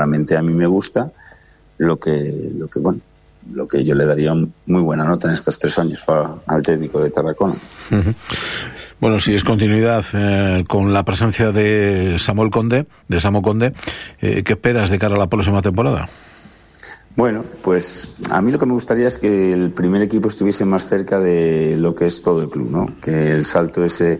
sinceramente a mí me gusta, lo que yo le daría muy buena nota en estos 3 años al técnico de Tarragona. Uh-huh. Bueno, si es continuidad con la presencia de Samu Conde, ¿qué esperas de cara a la próxima temporada? Bueno, pues a mí lo que me gustaría es que el primer equipo estuviese más cerca de lo que es todo el club, ¿no? Que el salto ese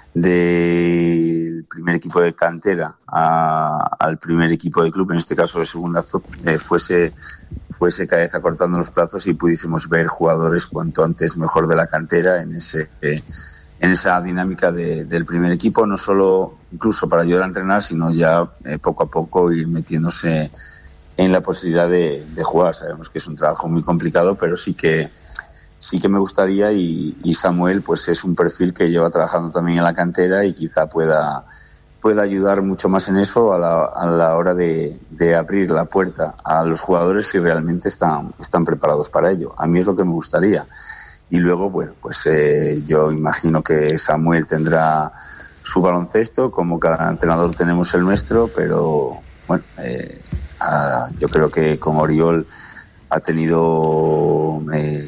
del primer equipo de cantera al primer equipo de club, en este caso de segunda, fuese cada vez acortando los plazos y pudiésemos ver jugadores cuanto antes mejor de la cantera en esa dinámica del primer equipo, no solo incluso para ayudar a entrenar, sino ya poco a poco ir metiéndose en la posibilidad de jugar. Sabemos que es un trabajo muy complicado, pero sí que me gustaría, y Samuel pues es un perfil que lleva trabajando también en la cantera y quizá pueda ayudar mucho más en eso a la hora de abrir la puerta a los jugadores si realmente están preparados para ello. A mí es lo que me gustaría. Y luego, bueno, pues yo imagino que Samuel tendrá su baloncesto, como cada entrenador tenemos el nuestro, pero bueno, yo creo que con Oriol ha tenido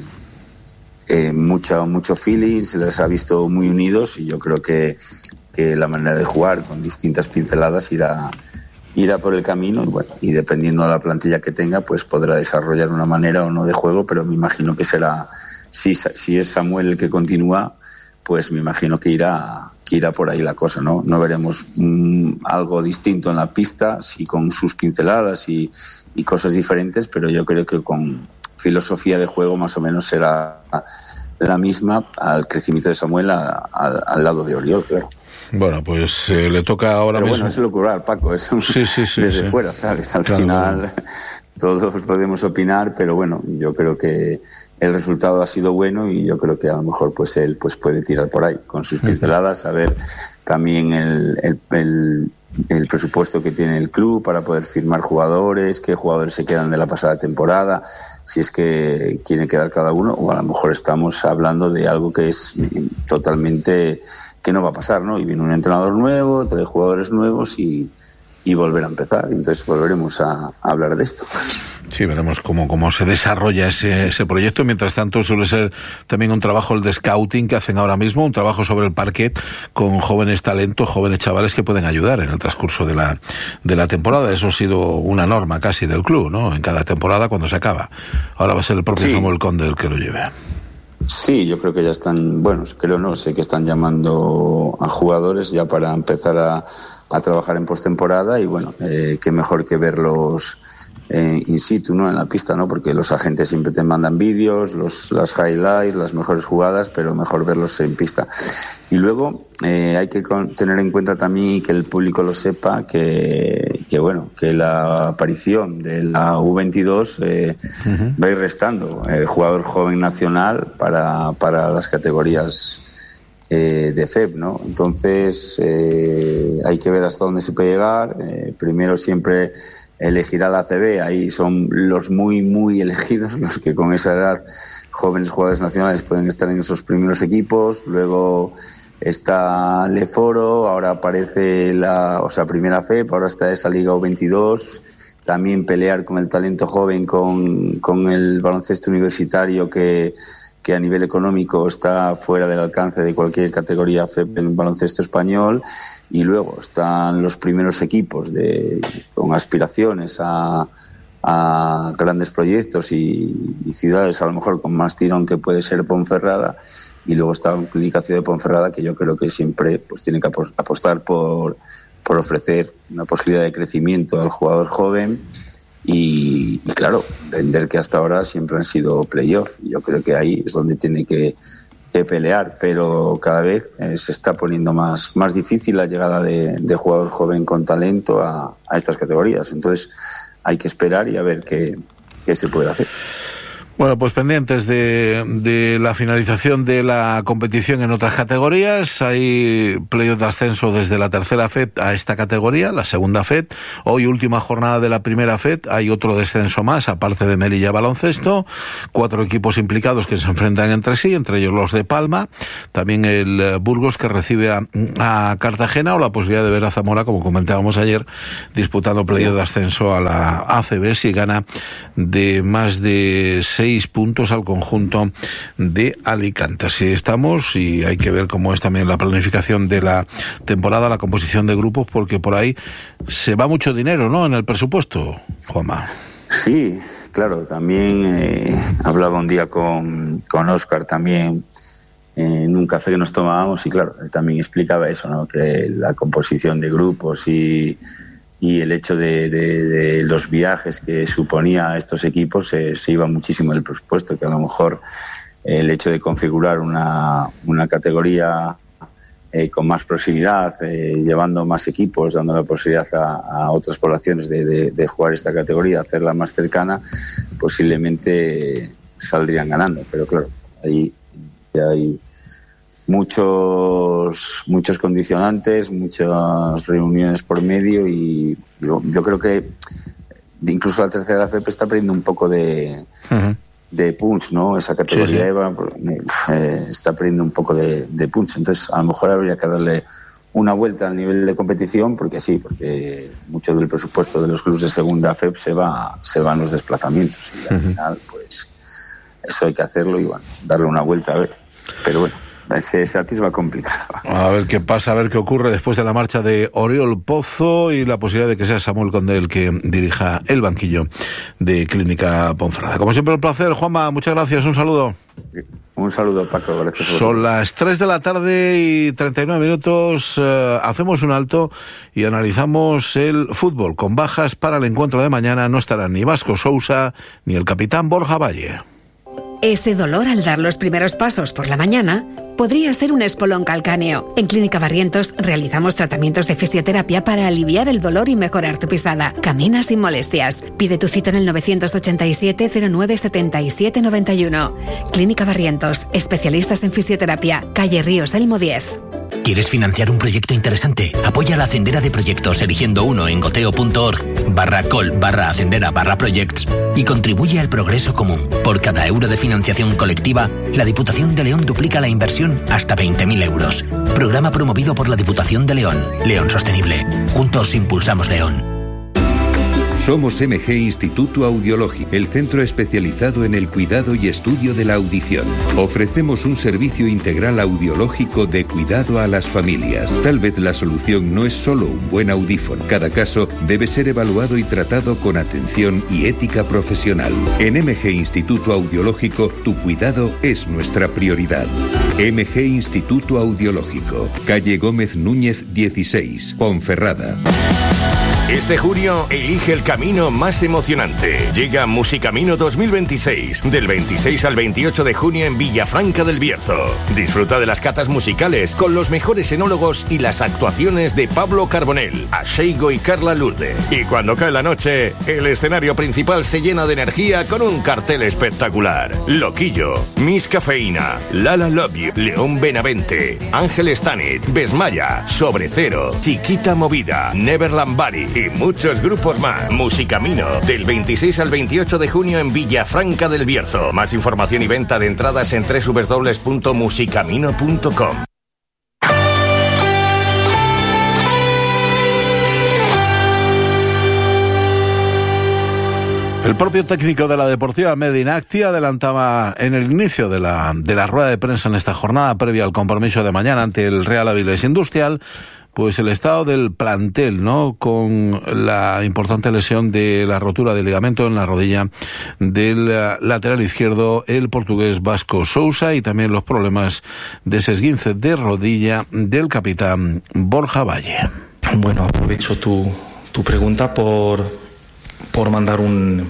mucho feeling, se les ha visto muy unidos y yo creo que la manera de jugar con distintas pinceladas irá por el camino y dependiendo de la plantilla que tenga pues podrá desarrollar una manera o no de juego, pero me imagino que será, si es Samuel el que continúa, pues me imagino que irá por ahí la cosa, ¿no? No veremos algo distinto en la pista, sí, con sus pinceladas y cosas diferentes, pero yo creo que con filosofía de juego más o menos será la misma al crecimiento de Samuel al lado de Oriol, claro. Bueno, pues le toca ahora pero mismo. Bueno, es locura, Paco, es desde fuera, ¿sabes? Al final todos podemos opinar, pero bueno, yo creo que el resultado ha sido bueno y yo creo que a lo mejor pues él pues puede tirar por ahí con sus pinceladas, a ver también el presupuesto que tiene el club para poder firmar jugadores, qué jugadores se quedan de la pasada temporada, si es que quieren quedar cada uno, o a lo mejor estamos hablando de algo que es totalmente que no va a pasar, ¿no? Y viene un entrenador nuevo, 3 jugadores nuevos y volver a empezar. Entonces volveremos a hablar de esto. Sí, veremos cómo se desarrolla ese proyecto. Mientras tanto, suele ser también un trabajo el de scouting que hacen ahora mismo, un trabajo sobre el parquet con jóvenes talentos, jóvenes chavales que pueden ayudar en el transcurso de la temporada. Eso ha sido una norma casi del club, ¿no? En cada temporada cuando se acaba. Ahora va a ser el propio Samuel Conde el que lo lleve. Sí, yo creo que ya están, sé que están llamando a jugadores ya para empezar a trabajar en postemporada y bueno, qué mejor que verlos in situ, ¿no? En la pista, ¿no? Porque los agentes siempre te mandan vídeos, las highlights, las mejores jugadas, pero mejor verlos en pista. Y luego hay que tener en cuenta también y que el público lo sepa que la aparición de la U22 va a ir restando jugador joven nacional para las categorías de FEB, ¿no? Entonces hay que ver hasta dónde se puede llegar. Primero siempre elegirá la ACB, ahí son los muy muy elegidos, los que con esa edad, jóvenes jugadores nacionales, pueden estar en esos primeros equipos. Luego está Leforo, ahora aparece primera FEB, ahora está esa Liga U22, también pelear con el talento joven, con el baloncesto universitario que a nivel económico está fuera del alcance de cualquier categoría FEB en baloncesto español. Y luego están los primeros equipos con aspiraciones a grandes proyectos y ciudades a lo mejor con más tirón que puede ser Ponferrada, y luego está un Clínica Ciudad de Ponferrada que yo creo que siempre pues tiene que apostar por ofrecer una posibilidad de crecimiento al jugador joven y claro, vender que hasta ahora siempre han sido playoff. Yo creo que ahí es donde tiene que pelear, pero cada vez se está poniendo más difícil la llegada de jugador joven con talento a estas categorías. Entonces hay que esperar y a ver qué se puede hacer. Bueno, pues pendientes de la finalización de la competición en otras categorías. Hay playoff de ascenso desde la tercera FED a esta categoría, la segunda FED. Hoy, última jornada de la primera FED, hay otro descenso más, aparte de Melilla Baloncesto. 4 equipos implicados que se enfrentan entre sí, entre ellos los de Palma. También el Burgos, que recibe a Cartagena, o la posibilidad de ver a Zamora, como comentábamos ayer, disputando playoff de ascenso a la ACB si gana de más de 6 puntos al conjunto de Alicante. Así estamos, y hay que ver cómo es también la planificación de la temporada, la composición de grupos, porque por ahí se va mucho dinero, ¿no?, en el presupuesto, Juanma. Sí, claro, también hablaba un día con Óscar también en un café que nos tomábamos, y claro, también explicaba eso, ¿no?, que la composición de grupos y el hecho de los viajes que suponía estos equipos se iba muchísimo el presupuesto, que a lo mejor el hecho de configurar una categoría con más proximidad, llevando más equipos, dando la posibilidad a otras poblaciones de jugar esta categoría, hacerla más cercana, posiblemente saldrían ganando. Pero claro, ahí ya hay muchos condicionantes, muchas reuniones por medio, y yo creo que incluso la tercera FEP está perdiendo un poco de punch, ¿no? Esa categoría EVA está perdiendo un poco de punch. Entonces, a lo mejor habría que darle una vuelta al nivel de competición, porque mucho del presupuesto de los clubes de segunda FEP se va en los desplazamientos, y al final, pues eso hay que hacerlo y bueno, darle una vuelta a ver. Pero bueno, ese atisba complicado. A ver qué pasa, a ver qué ocurre después de la marcha de Oriol Pozo y la posibilidad de que sea Samuel Conde el que dirija el banquillo de Clínica Ponferrada. Como siempre, un placer, Juanma, muchas gracias, un saludo. Un saludo, Paco, gracias. Son las 3 de la tarde y 39 minutos. Hacemos un alto y analizamos el fútbol. Con bajas para el encuentro de mañana no estarán ni Vasco Sousa ni el capitán Borja Valle. Ese dolor al dar los primeros pasos por la mañana podría ser un espolón calcáneo. En Clínica Barrientos realizamos tratamientos de fisioterapia para aliviar el dolor y mejorar tu pisada. Camina sin molestias. Pide tu cita en el 987 09 77 91. Clínica Barrientos, especialistas en fisioterapia, calle Ríos Elmo 10. ¿Quieres financiar un proyecto interesante? Apoya la Hacendera de Proyectos eligiendo uno en goteo.org/col/hacendera/projects y contribuye al progreso común. Por cada euro de financiación colectiva, la Diputación de León duplica la inversión hasta 20.000 euros. Programa promovido por la Diputación de León. León Sostenible. Juntos impulsamos León. Somos MG Instituto Audiológico, el centro especializado en el cuidado y estudio de la audición. Ofrecemos un servicio integral audiológico de cuidado a las familias. Tal vez la solución no es solo un buen audífono. Cada caso debe ser evaluado y tratado con atención y ética profesional. En MG Instituto Audiológico, tu cuidado es nuestra prioridad. MG Instituto Audiológico, calle Gómez Núñez 16, Ponferrada. Este junio, elige el camino más emocionante. Llega Musicamino 2026, del 26 al 28 de junio en Villafranca del Bierzo. Disfruta de las catas musicales con los mejores enólogos y las actuaciones de Pablo Carbonell, Asheigo y Carla Lourdes. Y cuando cae la noche, el escenario principal se llena de energía con un cartel espectacular. Loquillo, Miss Cafeína, Lala Love You, León Benavente, Ángel Stanit, Besmaya, Sobre Cero, Chiquita Movida, Neverland Bari y muchos grupos más. Musicamino, del 26 al 28 de junio en Villafranca del Bierzo. Más información y venta de entradas en www.musicamino.com. El propio técnico de la Deportiva Medinacti adelantaba en el inicio de la rueda de prensa en esta jornada previa al compromiso de mañana ante el Real Avilés Industrial, pues el estado del plantel, ¿no?, con la importante lesión de la rotura del ligamento en la rodilla del lateral izquierdo, el portugués Vasco Sousa, y también los problemas de ese esguince de rodilla del capitán Borja Valle. Bueno, aprovecho tu pregunta por mandar un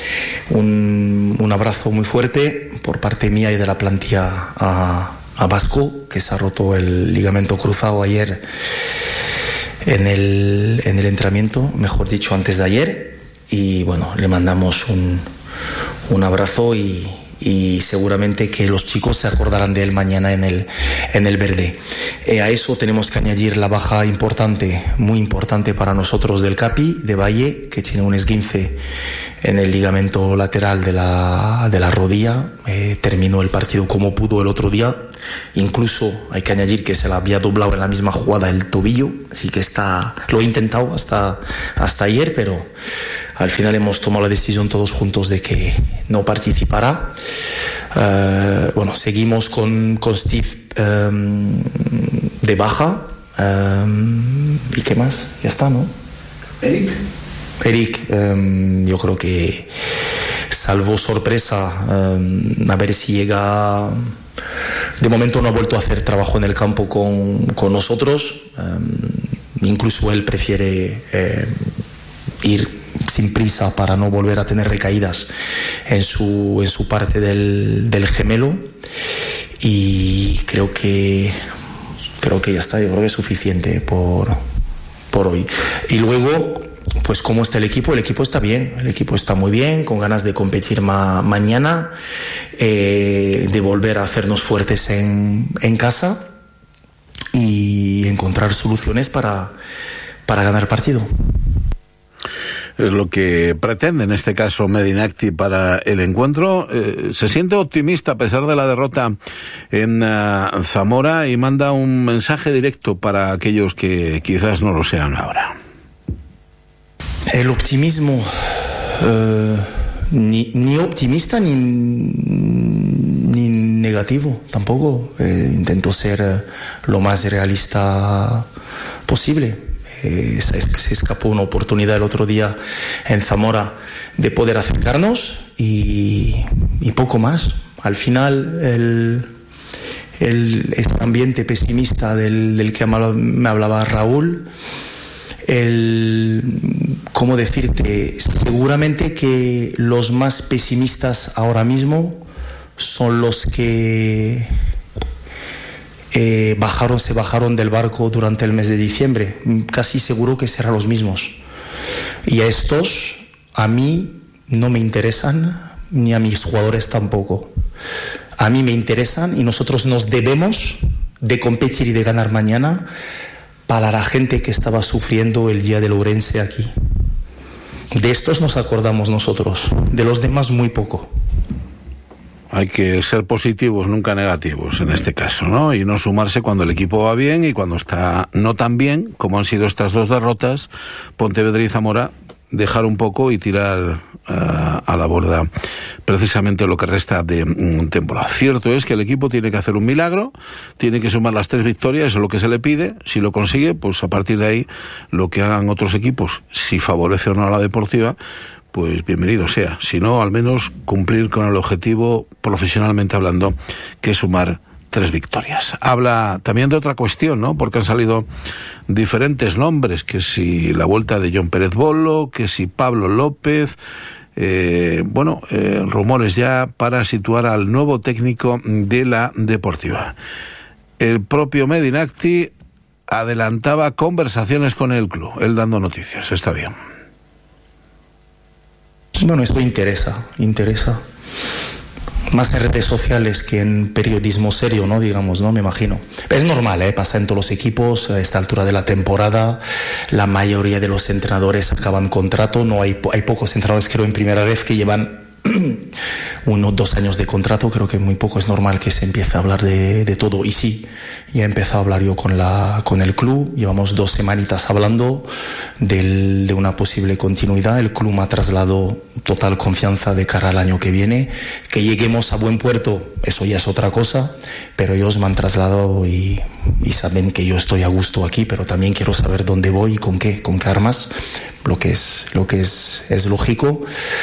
abrazo muy fuerte por parte mía y de la plantilla a Vasco, que se ha roto el ligamento cruzado ayer en el entrenamiento, mejor dicho, antes de ayer, y bueno, le mandamos un un abrazo y seguramente que los chicos se acordarán de él mañana en el verde. A eso tenemos que añadir la baja importante, muy importante para nosotros del Capi, de Valle, que tiene un esguince en el ligamento lateral de la rodilla. Terminó el partido como pudo el otro día. Incluso hay que añadir que se le había doblado en la misma jugada el tobillo, así que lo he intentado hasta ayer, pero al final hemos tomado la decisión todos juntos de que no participará. Seguimos con Steve de baja. ¿Y qué más? Ya está, ¿no? Eric, yo creo que salvo sorpresa, a ver si llega. De momento no ha vuelto a hacer trabajo en el campo con nosotros. Incluso él prefiere ir sin prisa para no volver a tener recaídas en su parte del gemelo. Y creo que ya está. Yo creo que es suficiente por hoy. Y luego, pues cómo está el equipo está bien, el equipo está muy bien, con ganas de competir mañana, de volver a hacernos fuertes en casa y encontrar soluciones para ganar partido. Es lo que pretende en este caso Medinacti para el encuentro. Se siente optimista a pesar de la derrota en Zamora y manda un mensaje directo para aquellos que quizás no lo sean ahora. El optimismo, ni optimista ni negativo tampoco. Intento ser lo más realista posible. Se escapó una oportunidad el otro día en Zamora de poder acercarnos y poco más. Al final el ambiente pesimista del que me hablaba Raúl, ¿cómo decirte? Seguramente que los más pesimistas ahora mismo son los que se bajaron del barco durante el mes de diciembre. Casi seguro que serán los mismos. Y a estos, a mí no me interesan, ni a mis jugadores tampoco. A mí me interesan y nosotros nos debemos de competir y de ganar mañana para la gente que estaba sufriendo el día del Ourense aquí. De estos nos acordamos nosotros, de los demás muy poco. Hay que ser positivos, nunca negativos en este caso, ¿no? Y no sumarse cuando el equipo va bien y cuando está no tan bien, como han sido estas dos derrotas, Pontevedra y Zamora, dejar un poco y tirar a la borda precisamente lo que resta de temporada. Cierto es que el equipo tiene que hacer un milagro, tiene que sumar las 3 victorias, eso es lo que se le pide. Si lo consigue, pues a partir de ahí lo que hagan otros equipos, si favorece o no a la Deportiva, pues bienvenido sea. Si no, al menos cumplir con el objetivo, profesionalmente hablando, que es sumar 3 victorias. Habla también de otra cuestión, ¿no? Porque han salido diferentes nombres, que si la vuelta de John Pérez Bolo, que si Pablo López, rumores ya para situar al nuevo técnico de la Deportiva. El propio Medinacti adelantaba conversaciones con el club, él dando noticias, está bien. Bueno, esto interesa. Más en redes sociales que en periodismo serio, ¿no? Digamos, ¿no? Me imagino. Es normal, pasa en todos los equipos. A esta altura de la temporada, la mayoría de los entrenadores acaban contrato. No hay pocos entrenadores, creo, en primera vez que llevan 1 o 2 años de contrato. Creo que muy poco es normal que se empiece a hablar de todo. Y sí, ya he empezado a hablar yo con el club. Llevamos 2 semanitas hablando de una posible continuidad. El club me ha trasladado total confianza de cara al año que viene. Que lleguemos a buen puerto, eso ya es otra cosa, pero ellos me han trasladado y saben que yo estoy a gusto aquí, pero también quiero saber dónde voy y con qué armas, lo que es lógico.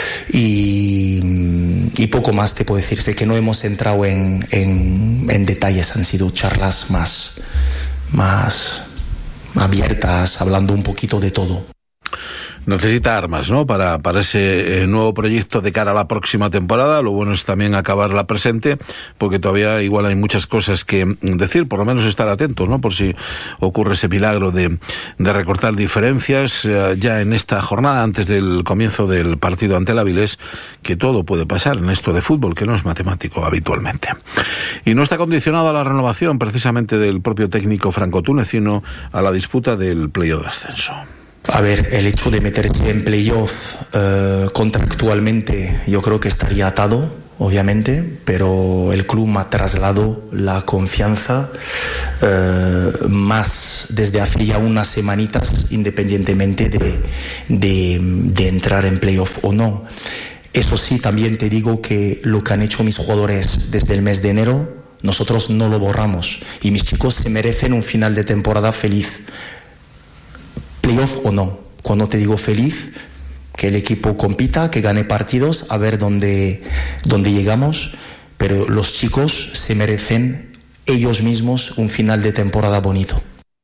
Y poco más te puedo decir. Sé que no hemos entrado en detalles, han sido charlas más abiertas, hablando un poquito de todo. necesita armas, ¿no? Para ese nuevo proyecto de cara a la próxima temporada. Lo bueno es también acabar la presente, porque todavía igual hay muchas cosas que decir, por lo menos estar atentos, ¿no? Por si ocurre ese milagro de recortar diferencias ya en esta jornada, antes del comienzo del partido ante el Avilés, que todo puede pasar en esto de fútbol, que no es matemático habitualmente. Y no está condicionado a la renovación precisamente del propio técnico franco-tunecino a la disputa del playoff de ascenso. A ver, el hecho de meterse en playoff contractualmente yo creo que estaría atado, obviamente, pero el club me ha trasladado la confianza más desde hace ya unas semanitas, independientemente de entrar en playoff o no. Eso sí, también te digo que lo que han hecho mis jugadores desde el mes de enero, nosotros no lo borramos, y mis chicos se merecen un final de temporada feliz. Playoff o no, cuando te digo feliz, que el equipo compita, que gane partidos, a ver dónde llegamos, pero los chicos se merecen ellos mismos un final de temporada bonito.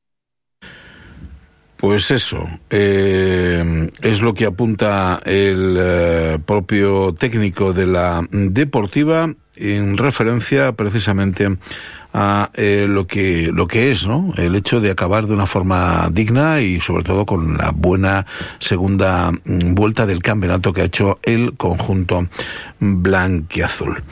Pues eso, es lo que apunta el propio técnico de la Deportiva en referencia precisamente a lo que es, ¿no? El hecho de acabar de una forma digna y sobre todo con la buena segunda vuelta del campeonato que ha hecho el conjunto blanquiazul.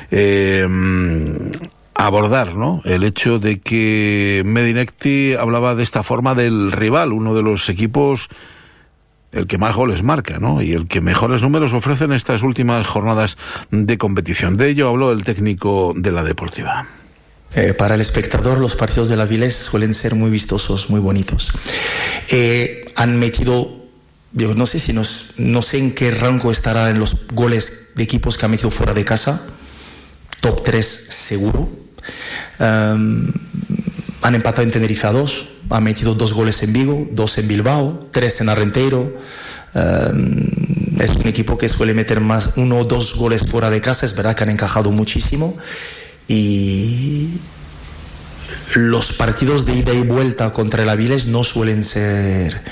Abordar, ¿no?, el hecho de que Medinecti hablaba de esta forma del rival, uno de los equipos el que más goles marca, ¿no?, y el que mejores números ofrece en estas últimas jornadas de competición. De ello habló el técnico de la Deportiva. Para el espectador, los partidos del Avilés suelen ser muy vistosos, muy bonitos. Han metido, yo no sé en qué rango estará en los goles de equipos que han metido fuera de casa. Top 3 seguro. Han empatado en Tenerife a 2, han metido 2 goles en Vigo, 2 en Bilbao, 3 en Arrenteiro. Es un equipo que suele meter más 1 o 2 goles fuera de casa. Es verdad que han encajado muchísimo, y los partidos de ida y vuelta contra el Avilés no suelen ser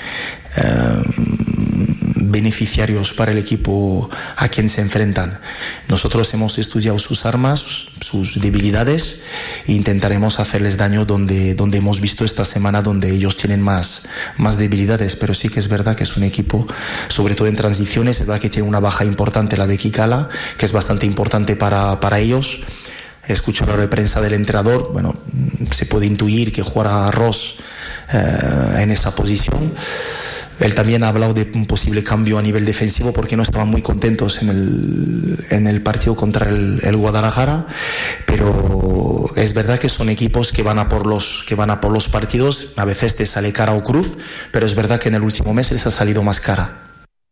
beneficiarios para el equipo a quien se enfrentan. Nosotros hemos estudiado sus armas, sus debilidades, e intentaremos hacerles daño donde hemos visto esta semana, donde ellos tienen más debilidades. Pero sí que es verdad que es un equipo, sobre todo en transiciones, es verdad que tiene una baja importante, la de Kikala, que es bastante importante para ellos. He escuchado la rueda de prensa del entrenador. Bueno, se puede intuir que jugará Ross en esa posición. Él también ha hablado de un posible cambio a nivel defensivo porque no estaban muy contentos en el partido contra el Guadalajara, pero es verdad que son equipos que van a por los partidos. A veces te sale cara o cruz, pero es verdad que en el último mes les ha salido más cara.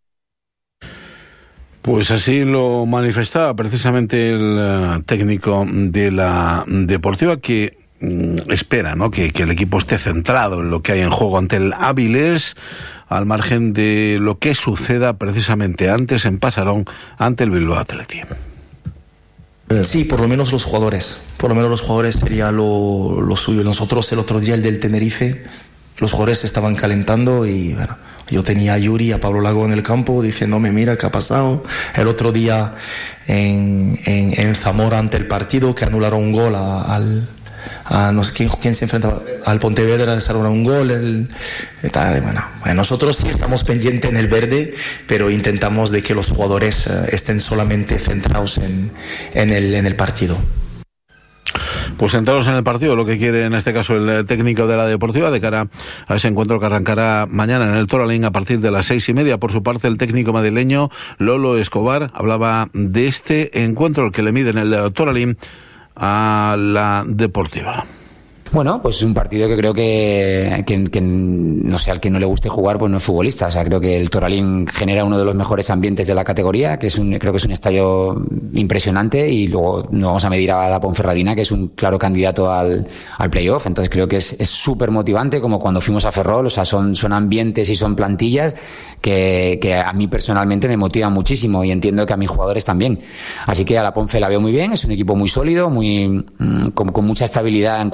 Pues así lo manifestaba precisamente el técnico de la Deportiva, que espera, ¿no?, que el equipo esté centrado en lo que hay en juego ante el Avilés, al margen de lo que suceda precisamente antes en Pasarón ante el Bilbao Athletic. Sí, por lo menos los jugadores sería lo suyo. Nosotros el otro día, el del Tenerife, los jugadores estaban calentando y bueno, yo tenía a Yuri y a Pablo Lago en el campo diciéndome, mira qué ha pasado. El otro día en Zamora ante el partido, que anularon un gol a no sé quién se enfrentaba al Pontevedra, les anularon un gol. Bueno, nosotros sí estamos pendientes en el verde, pero intentamos de que los jugadores estén solamente centrados en el partido. Pues centrados en el partido, lo que quiere en este caso el técnico de la Deportiva de cara a ese encuentro que arrancará mañana en el Toralín a partir de las 6:30. Por su parte, el técnico madrileño Lolo Escobar hablaba de este encuentro, el que le mide en el Toralín a la Deportiva. Bueno, pues es un partido que creo que no sé, al que no le guste jugar, pues no es futbolista. O sea, creo que el Toralín genera uno de los mejores ambientes de la categoría, creo que es un estadio impresionante, y luego nos vamos a medir a la Ponferradina, que es un claro candidato al playoff. Entonces creo que es súper motivante, como cuando fuimos a Ferrol. O sea, son ambientes y son plantillas que a mí personalmente me motivan muchísimo, y entiendo que a mis jugadores también. Así que a la Ponfe la veo muy bien, es un equipo muy sólido, con mucha estabilidad en cuanto a resultados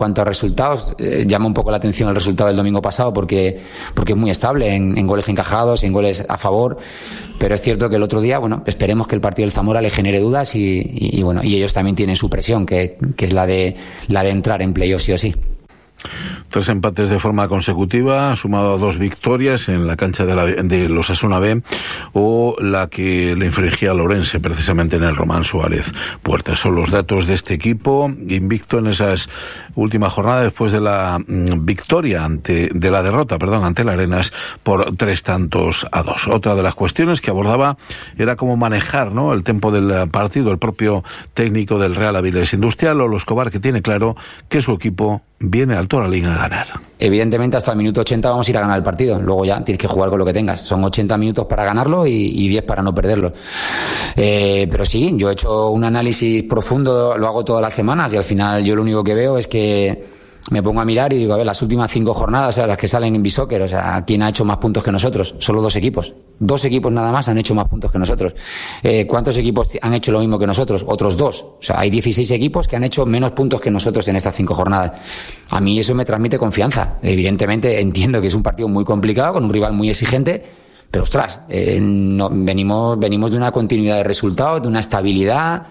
resultados. Llama un poco la atención el resultado del domingo pasado porque es muy estable en goles encajados, en goles a favor, pero es cierto que el otro día, bueno, esperemos que el partido del Zamora le genere dudas y ellos también tienen su presión, que es la de entrar en playoffs sí o sí. 3 empates de forma consecutiva, sumado a 2 victorias en la cancha de los Osasuna B, o la que le infringía a Lorense precisamente en el Román Suárez Puertas. Son los datos de este equipo, invicto en esas últimas jornadas después de la victoria ante el Arenas por 3-2. Otra de las cuestiones que abordaba era cómo manejar, ¿no?, el tempo del partido. El propio técnico del Real Avilés Industrial, Lolo Escobar, que tiene claro que su equipo viene al Toralín a ganar. Evidentemente hasta el minuto 80 vamos a ir a ganar el partido, luego ya tienes que jugar con lo que tengas. Son 80 minutos para ganarlo y 10 para no perderlo. Pero sí, yo he hecho un análisis profundo, lo hago todas las semanas y al final yo lo único que veo es que me pongo a mirar y digo, a ver, las últimas 5 jornadas, o sea, las que salen en Bisoccer, o sea, ¿quién ha hecho más puntos que nosotros? Solo 2 equipos. 2 equipos nada más han hecho más puntos que nosotros. ¿Cuántos equipos han hecho lo mismo que nosotros? Otros 2. O sea, hay 16 equipos que han hecho menos puntos que nosotros en estas 5 jornadas. A mí eso me transmite confianza. Evidentemente entiendo que es un partido muy complicado, con un rival muy exigente, pero ostras, venimos de una continuidad de resultados, de una estabilidad.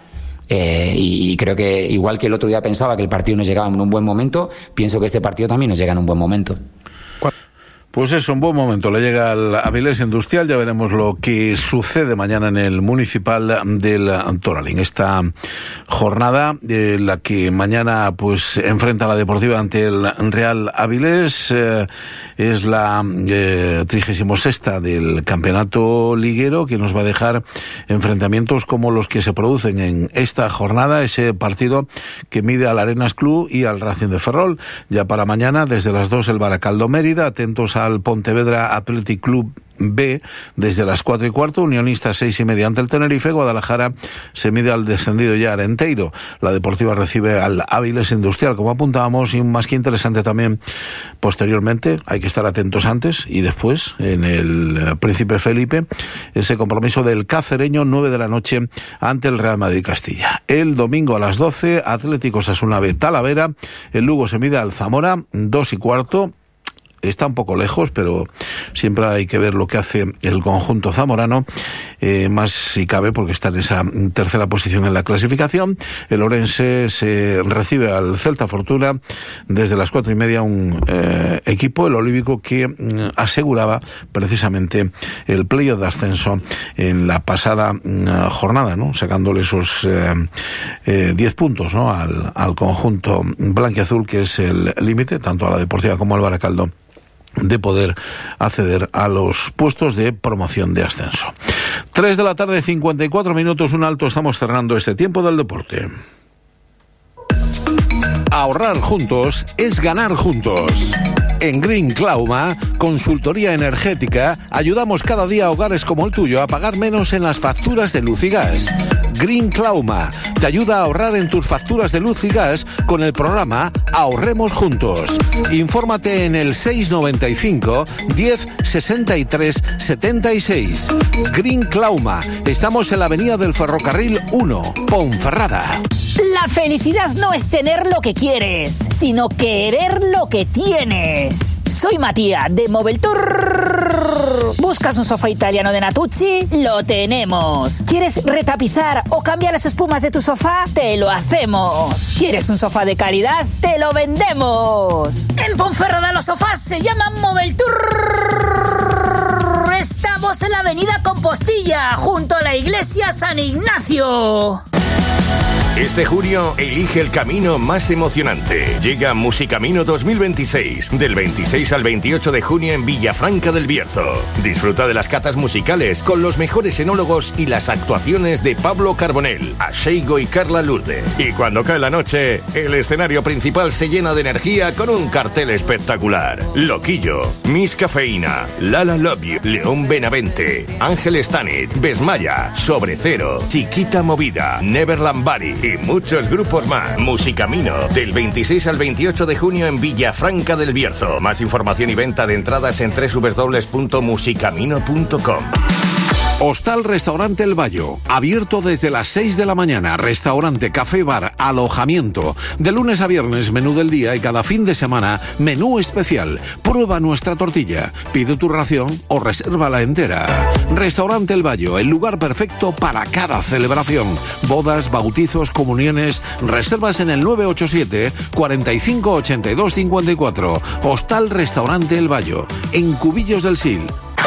Y creo que igual que el otro día pensaba que el partido nos llegaba en un buen momento, pienso que este partido también nos llega en un buen momento. Pues eso, un buen momento le llega al Avilés Industrial. Ya veremos lo que sucede mañana en el Municipal del Toralín. Esta jornada, la que mañana pues enfrenta a la Deportiva ante el Real Avilés, es la 36ª del campeonato liguero, que nos va a dejar enfrentamientos como los que se producen en esta jornada, ese partido que mide al Arenas Club y al Racing de Ferrol. Ya para mañana, desde las 2, el Baracaldo Mérida, atentos al Pontevedra Athletic Club B desde las 4:15, Unionistas 6:30 ante el Tenerife, Guadalajara se mide al descendido ya Arenteiro, la Deportiva recibe al Avilés Industrial, como apuntábamos, y un más que interesante también posteriormente, hay que estar atentos antes y después, en el Príncipe Felipe, ese compromiso del Cacereño, 9 de la noche ante el Real Madrid Castilla. El domingo a las 12, Atlético Osasuna B Talavera, el Lugo se mide al Zamora, 2:15, está un poco lejos, pero siempre hay que ver lo que hace el conjunto zamorano, más si cabe, porque está en esa tercera posición en la clasificación. El Orense se recibe al Celta Fortuna desde las 4:30, un equipo, el olívico, que aseguraba precisamente el playoff de ascenso en la pasada jornada, ¿no?, sacándole esos 10 puntos, ¿no?, al conjunto blanquiazul, que es el límite, tanto a la Deportiva como al Baracaldo, de poder acceder a los puestos de promoción de ascenso. 3 de la tarde, 54 minutos, un alto, estamos cerrando este tiempo del deporte. Ahorrar juntos es ganar juntos. En Green Clauma, consultoría energética, ayudamos cada día a hogares como el tuyo a pagar menos en las facturas de luz y gas. Green Clauma te ayuda a ahorrar en tus facturas de luz y gas con el programa Ahorremos Juntos. Infórmate en el 695 10 63 76. Green Clauma. Estamos en la avenida del Ferrocarril 1, Ponferrada. La felicidad no es tener lo que quieres, sino querer lo que tienes. Soy Matías de Moveltour. ¿Buscas un sofá italiano de Natuzzi? Lo tenemos. ¿Quieres retapizar o cambiar las espumas de tu sofá? Te lo hacemos. ¿Quieres un sofá de calidad? ¡Te lo vendemos! En Ponferrada los sofás se llaman Moveltour. Estamos en la avenida Compostilla, junto a la iglesia San Ignacio. Este junio elige el camino más emocionante. Llega Musicamino 2026, del 26 al 28 de junio en Villafranca del Bierzo. Disfruta de las catas musicales con los mejores enólogos y las actuaciones de Pablo Carbonell, Asheigo y Carla Lourdes. Y cuando cae la noche, el escenario principal se llena de energía con un cartel espectacular. Loquillo, Miss Cafeína, Lala Love You, León Benavente, Ángel Stanit, Besmaya, Sobre Cero, Chiquita Movida, Neverland Bari y muchos grupos más. Musicamino, del 26 al 28 de junio en Villafranca del Bierzo. Más información y venta de entradas en www.musicamino.com. Hostal Restaurante El Bayo, abierto desde las 6 de la mañana. Restaurante, café, bar, alojamiento. De lunes a viernes, menú del día, y cada fin de semana, menú especial. Prueba nuestra tortilla, pide tu ración o resérvala entera. Restaurante El Bayo, el lugar perfecto para cada celebración. Bodas, bautizos, comuniones. Reservas en el 987 45 82 54. Hostal Restaurante El Bayo, en Cubillos del Sil.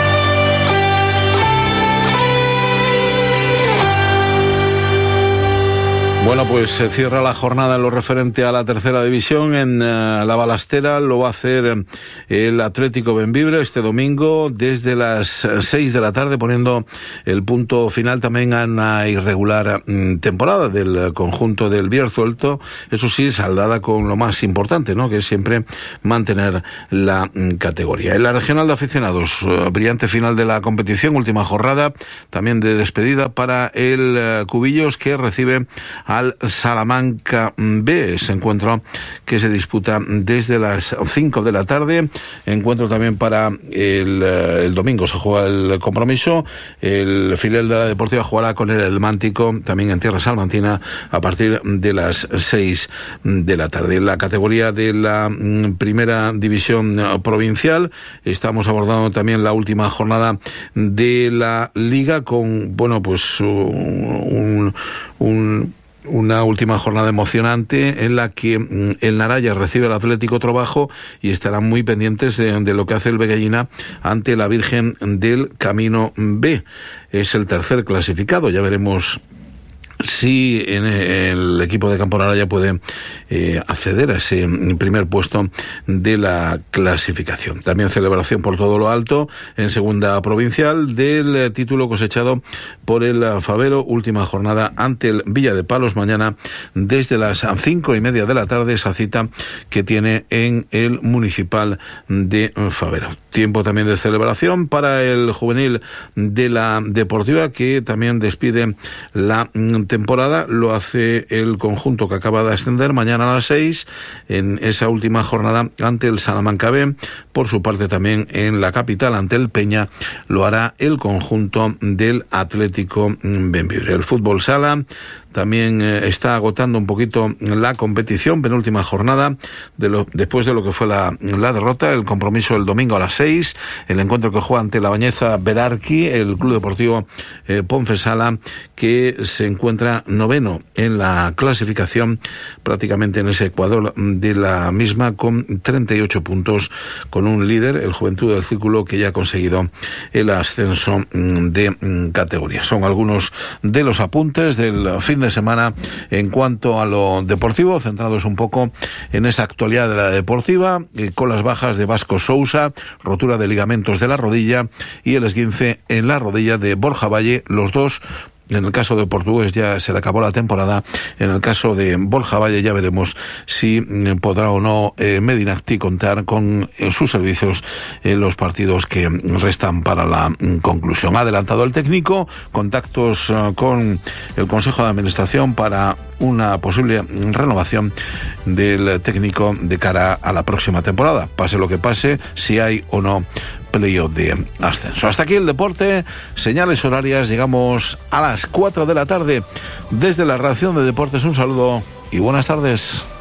Bueno, pues se cierra la jornada en lo referente a la tercera división. En la Balastera lo va a hacer el Atlético Bembibre este domingo desde las 6 de la tarde, poniendo el punto final también a una irregular temporada del conjunto del Bierzo Alto. Eso sí, saldada con lo más importante, ¿no?, que es siempre mantener la categoría. En la regional de aficionados, brillante final de la competición, última jornada también de despedida para el Cubillos, que recibe al Salamanca B. Ese encuentro que se disputa desde las 5 de la tarde. Encuentro también para el domingo se juega el compromiso. El filial de la Deportiva jugará con el Mántico, también en tierra salmantina, a partir de las 6 de la tarde. En la categoría de la primera división provincial estamos abordando también la última jornada de la liga con, bueno, pues una última jornada emocionante en la que el Naraya recibe al Atlético Trobajo y estarán muy pendientes de lo que hace el Begallina ante la Virgen del Camino B. Es el tercer clasificado, ya veremos si en el equipo de Campo Naraya puede acceder a ese primer puesto de la clasificación. También celebración por todo lo alto en segunda provincial del título cosechado por el Favero, última jornada ante el Villa de Palos mañana desde las 5:30 de la tarde, esa cita que tiene en el Municipal de Favero. Tiempo también de celebración para el juvenil de la Deportiva, que también despide la temporada. Lo hace el conjunto que acaba de ascender mañana a las 6 en esa última jornada ante el Salamanca B. Por su parte, también en la capital ante el Peña lo hará el conjunto del Atlético Bembibre. El fútbol sala también está agotando un poquito la competición, penúltima jornada, después de lo que fue la derrota, el compromiso el domingo a las 6, el encuentro que juega ante la Bañeza Berarqui, el Club Deportivo Ponfesala, que se encuentra noveno en la clasificación, prácticamente en ese ecuador de la misma, con 38 puntos, con un líder, el Juventud del Círculo, que ya ha conseguido el ascenso de categoría. Son algunos de los apuntes del fin de semana en cuanto a lo deportivo, centrados un poco en esa actualidad de la Deportiva, con las bajas de Vasco Sousa, rotura de ligamentos de la rodilla, y el esguince en la rodilla de Borja Valle, los dos. En el caso de Portugués ya se le acabó la temporada. En el caso de Borja Valle ya veremos si podrá o no Medinacti contar con sus servicios en los partidos que restan para la conclusión. Ha adelantado el técnico contactos con el Consejo de Administración para una posible renovación del técnico de cara a la próxima temporada, pase lo que pase, si hay o no playoff de ascenso. Hasta aquí el deporte, señales horarias, llegamos a las 4 de la tarde desde la redacción de Deportes. Un saludo y buenas tardes.